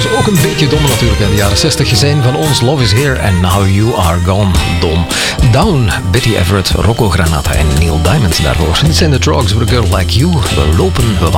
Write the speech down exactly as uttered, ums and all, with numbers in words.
was ook een beetje dom natuurlijk in de jaren zestig. Zijn van ons Love is Here and Now You Are Gone. Dom. Down, Betty Everett, Rocco Granata en Neil Diamond daarvoor. Dit zijn de Trogs with a Girl Like You. We lopen, we